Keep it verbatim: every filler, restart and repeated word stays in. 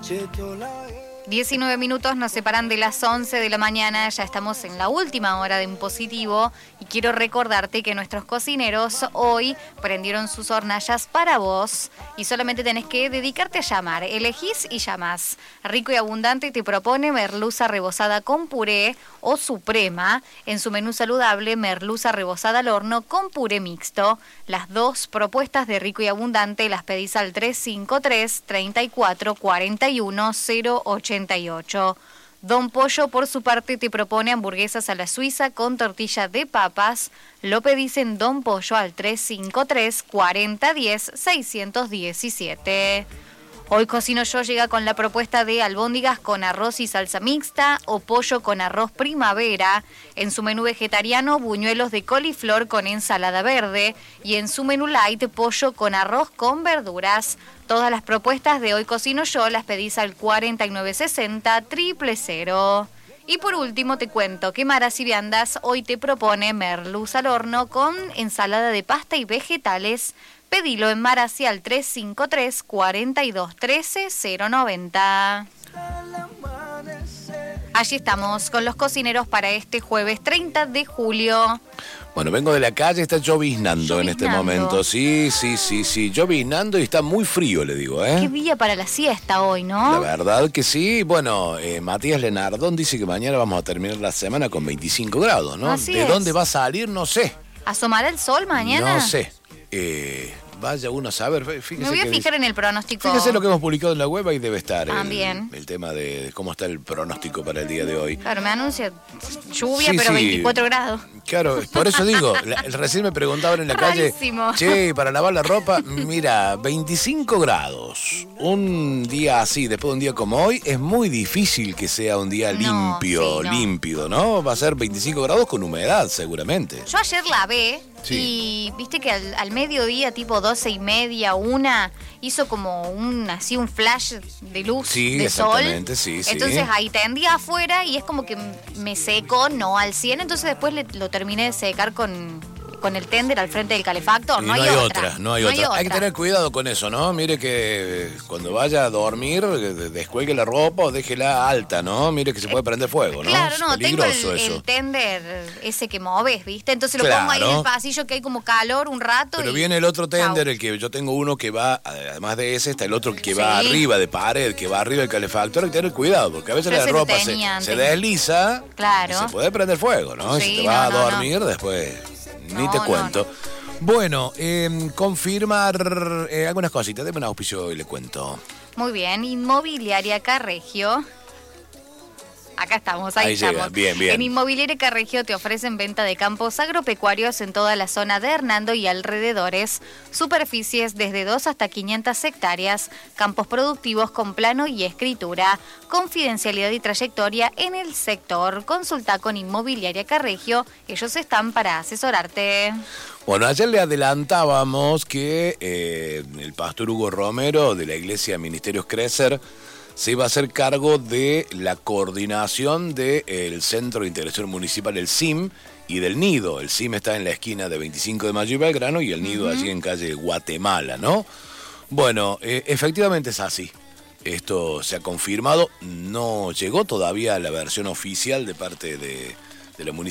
diecinueve minutos nos separan de las once de la mañana, ya estamos en la última hora de En Positivo y quiero recordarte que nuestros cocineros hoy prendieron sus hornallas para vos y solamente tenés que dedicarte a llamar. Elegís y llamás. Rico y Abundante te propone merluza rebozada con puré o suprema. En su menú saludable, merluza rebozada al horno con puré mixto. Las dos propuestas de Rico y Abundante las pedís al tres cinco tres, treinta y cuatro, cuarenta y uno, cero ochenta y ocho. Don Pollo, por su parte, te propone hamburguesas a la suiza con tortilla de papas. Lo pedís en Don Pollo al tres cinco tres, cuarenta, diez, seiscientos diecisiete. Hoy Cocino Yo llega con la propuesta de albóndigas con arroz y salsa mixta o pollo con arroz primavera. En su menú vegetariano, buñuelos de coliflor con ensalada verde. Y en su menú light, pollo con arroz con verduras. Todas las propuestas de Hoy Cocino Yo las pedís al cuarenta y nueve sesenta, triple cero. Y por último te cuento que Maras y Viandas hoy te propone merluza al horno con ensalada de pasta y vegetales. Pedilo en Marasi al tres cinco tres, cuarenta y dos, trece, cero noventa. Allí estamos con los cocineros para este jueves treinta de julio. Bueno, vengo de la calle, está lloviznando en este momento. Sí, sí, sí, sí, lloviznando y está muy frío, le digo, ¿eh? Qué día para la siesta hoy, ¿no? La verdad que sí. Bueno, eh, Matías Lenardón dice que mañana vamos a terminar la semana con veinticinco grados, ¿no? Así ¿De es. dónde va a salir? No sé. ¿Asomará el sol mañana? No sé. Eh, vaya uno a saber. Fíjese Me voy a que fijar dice, en el pronóstico. Fíjese lo que hemos publicado en la web, ahí debe estar También. el, el tema de, de cómo está el pronóstico para el día de hoy. Claro, me anuncia lluvia, Sí, pero sí. veinticuatro grados. Claro, por eso digo, la, recién me preguntaban en la calle, Rarísimo. che, para lavar la ropa, mira, veinticinco grados, un día así, después de un día como hoy, es muy difícil que sea un día No, limpio, sí, no. límpido, ¿no? Va a ser veinticinco grados con humedad, seguramente. Yo ayer lavé Sí. y viste que al, al mediodía, tipo doce y media, una, hizo como un así un flash de luz, Sí, de sol. exactamente, sí, sí. Entonces ahí tendía afuera y es como que me secó, no al cien, entonces después le, lo terminé de secar con, con el tender al frente del calefactor. Y No, hay, otra, no hay otra. Hay que tener cuidado con eso, ¿no? Mire que cuando vaya a dormir, de- descuelgue la ropa o déjela alta, ¿no? Mire que se puede prender fuego, ¿no? Claro, Es no, tengo peligroso el, eso. el tender ese que moves, ¿viste? Entonces lo Claro. pongo ahí en el pasillo que hay como calor un rato. Pero y viene el otro tender, chau. el que yo tengo uno que va, además de ese, está el otro que Sí. va arriba de pared, que va arriba del calefactor. Hay que tener cuidado, porque a veces Yo la ese lo ropa se, tenía se antes. desliza Claro. y se puede prender fuego, ¿no? Sí, si te vas no, a no, dormir, después ni No, te no, cuento. Bueno, eh, confirmar eh, algunas cositas. Deme un auspicio y le cuento. Muy bien, Inmobiliaria Carregio. Acá estamos, ahí, Ahí llega, estamos. bien, bien. En Inmobiliaria Carregio te ofrecen venta de campos agropecuarios en toda la zona de Hernando y alrededores, superficies desde dos hasta quinientas hectáreas, campos productivos con plano y escritura, confidencialidad y trayectoria en el sector. Consulta con Inmobiliaria Carregio, ellos están para asesorarte. Bueno, ayer le adelantábamos que eh, el pastor Hugo Romero de la Iglesia Ministerios Crecer se iba a hacer cargo de la coordinación del Centro de Integración Municipal, el C I M, y del Nido. El C I M está en la esquina de veinticinco de Mayo y Belgrano y el Nido uh-huh. allí en calle Guatemala, ¿no? Bueno, eh, efectivamente es así. Esto se ha confirmado. No llegó todavía la versión oficial de parte de, de la municipalidad.